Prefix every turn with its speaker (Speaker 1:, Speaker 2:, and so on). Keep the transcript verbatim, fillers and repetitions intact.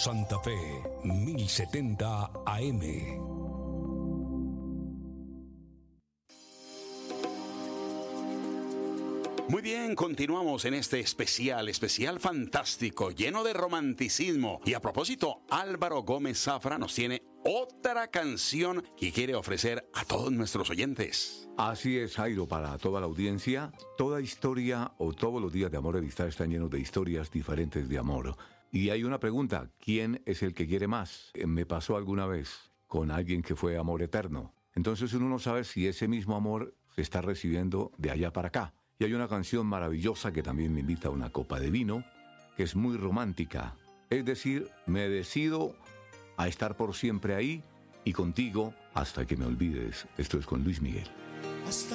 Speaker 1: Santa Fe, mil setenta A M.
Speaker 2: Muy bien, continuamos en este especial, especial fantástico, lleno de romanticismo. Y a propósito, Álvaro Gómez Zafra nos tiene otra canción que quiere ofrecer a todos nuestros oyentes.
Speaker 3: Así es, Jairo, para toda la audiencia. Toda historia o todos los días de Amor y Amistad están llenos de historias diferentes de amor. Y hay una pregunta, ¿quién es el que quiere más? Me pasó alguna vez con alguien que fue amor eterno. Entonces uno no sabe si ese mismo amor se está recibiendo de allá para acá. Y hay una canción maravillosa que también me invita a una copa de vino, que es muy romántica. Es decir, me decido a estar por siempre ahí y contigo hasta que me olvides. Esto es con Luis Miguel.
Speaker 4: Hasta